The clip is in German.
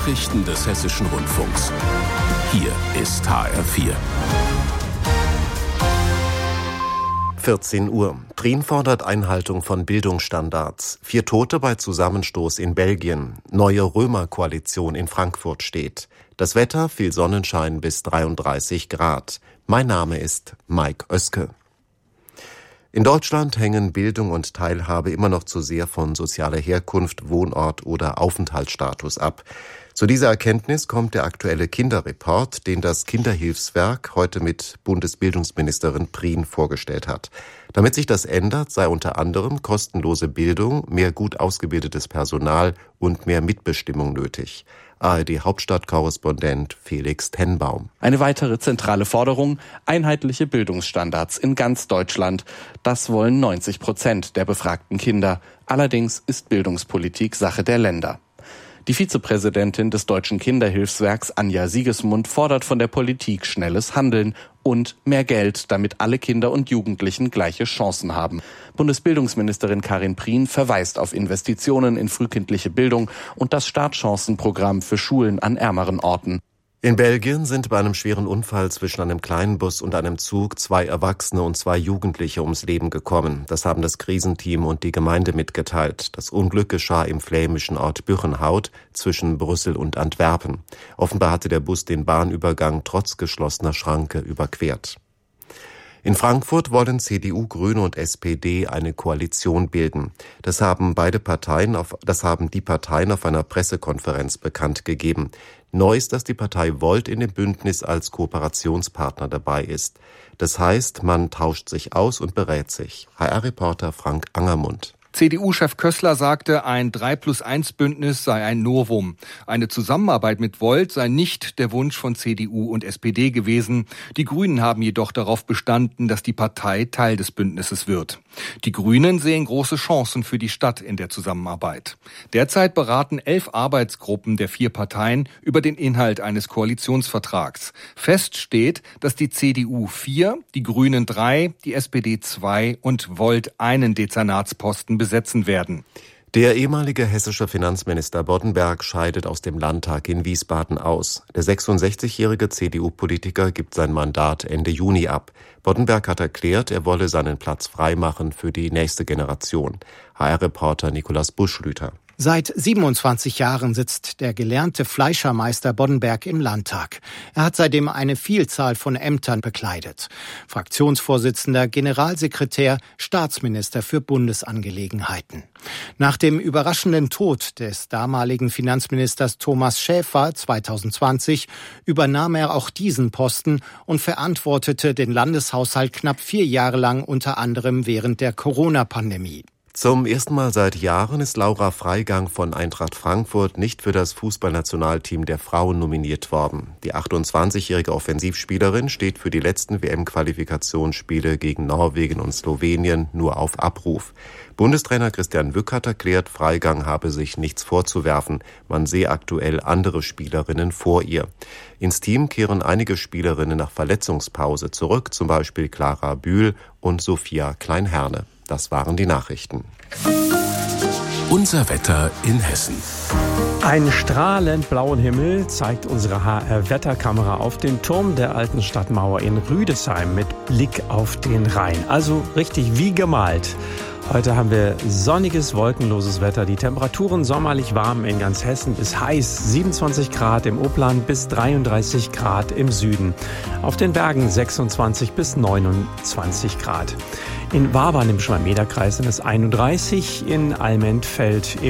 Nachrichten des Hessischen Rundfunks. Hier ist HR4. 14 Uhr. Prien fordert Einhaltung von Bildungsstandards. 4 Tote bei Zusammenstoß in Belgien. Neue Römerkoalition in Frankfurt steht. Das Wetter, viel Sonnenschein bis 33 Grad. Mein Name ist Mike Oeske. In Deutschland hängen Bildung und Teilhabe immer noch zu sehr von sozialer Herkunft, Wohnort oder Aufenthaltsstatus ab. Zu dieser Erkenntnis kommt der aktuelle Kinderreport, den das Kinderhilfswerk heute mit Bundesbildungsministerin Prien vorgestellt hat. Damit sich das ändert, sei unter anderem kostenlose Bildung, mehr gut ausgebildetes Personal und mehr Mitbestimmung nötig. ARD-Hauptstadtkorrespondent Felix Tenbaum. Eine weitere zentrale Forderung: einheitliche Bildungsstandards in ganz Deutschland. Das wollen 90% der befragten Kinder. Allerdings ist Bildungspolitik Sache der Länder. Die Vizepräsidentin des Deutschen Kinderhilfswerks, Anja Siegesmund, fordert von der Politik schnelles Handeln und mehr Geld, damit alle Kinder und Jugendlichen gleiche Chancen haben. Bundesbildungsministerin Karin Prien verweist auf Investitionen in frühkindliche Bildung und das Startchancenprogramm für Schulen an ärmeren Orten. In Belgien sind bei einem schweren Unfall zwischen einem kleinen Bus und einem Zug 2 Erwachsene und 2 Jugendliche ums Leben gekommen. Das haben das Krisenteam und die Gemeinde mitgeteilt. Das Unglück geschah im flämischen Ort Buchenhout zwischen Brüssel und Antwerpen. Offenbar hatte der Bus den Bahnübergang trotz geschlossener Schranke überquert. In Frankfurt wollen CDU, Grüne und SPD eine Koalition bilden. Das haben die Parteien auf einer Pressekonferenz bekannt gegeben. Neu ist, dass die Partei Volt in dem Bündnis als Kooperationspartner dabei ist. Das heißt, man tauscht sich aus und berät sich. HR-Reporter Frank Angermund. CDU-Chef Kössler sagte, ein 3+1-Bündnis sei ein Novum. Eine Zusammenarbeit mit Volt sei nicht der Wunsch von CDU und SPD gewesen. Die Grünen haben jedoch darauf bestanden, dass die Partei Teil des Bündnisses wird. Die Grünen sehen große Chancen für die Stadt in der Zusammenarbeit. Derzeit beraten 11 Arbeitsgruppen der 4 Parteien über den Inhalt eines Koalitionsvertrags. Fest steht, dass die CDU 4, die Grünen 3, die SPD 2 und Volt einen Dezernatsposten besetzen werden. Der ehemalige hessische Finanzminister Boddenberg scheidet aus dem Landtag in Wiesbaden aus. Der 66-jährige CDU-Politiker gibt sein Mandat Ende Juni ab. Boddenberg hat erklärt, er wolle seinen Platz freimachen für die nächste Generation. HR-Reporter Nikolaus Buschlüter. Seit 27 Jahren sitzt der gelernte Fleischermeister Boddenberg im Landtag. Er hat seitdem eine Vielzahl von Ämtern bekleidet. Fraktionsvorsitzender, Generalsekretär, Staatsminister für Bundesangelegenheiten. Nach dem überraschenden Tod des damaligen Finanzministers Thomas Schäfer 2020 übernahm er auch diesen Posten und verantwortete den Landeshaushalt knapp 4 Jahre lang, unter anderem während der Corona-Pandemie. Zum ersten Mal seit Jahren ist Laura Freigang von Eintracht Frankfurt nicht für das Fußballnationalteam der Frauen nominiert worden. Die 28-jährige Offensivspielerin steht für die letzten WM-Qualifikationsspiele gegen Norwegen und Slowenien nur auf Abruf. Bundestrainer Christian Wück hat erklärt, Freigang habe sich nichts vorzuwerfen. Man sehe aktuell andere Spielerinnen vor ihr. Ins Team kehren einige Spielerinnen nach Verletzungspause zurück, zum Beispiel Clara Bühl und Sophia Kleinherne. Das waren die Nachrichten. Unser Wetter in Hessen. Einen strahlend blauen Himmel zeigt unsere HR-Wetterkamera auf den Turm der alten Stadtmauer in Rüdesheim mit Blick auf den Rhein. Also richtig wie gemalt. Heute haben wir sonniges, wolkenloses Wetter. Die Temperaturen sommerlich warm in ganz Hessen bis heiß. 27 Grad im Upland bis 33 Grad im Süden. Auf den Bergen 26 bis 29 Grad. In Wabern im Schmalmeder-Kreis sind es 31, in Almentfeld